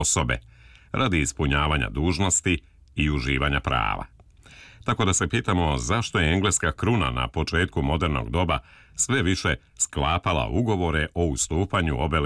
osobe radi ispunjavanja dužnosti i uživanja prava. Tako da se pitamo zašto je engleska kruna na početku modernog doba sve više sklapala ugovore o ustupanju obele